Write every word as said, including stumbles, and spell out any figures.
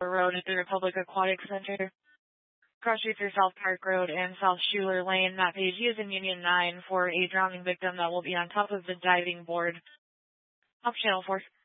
Road at the Republic Aquatic Center. Cross street through South Park Road and South Schuler Lane. Map page using Union nine for a drowning victim that will be on top of the diving board. Up channel four.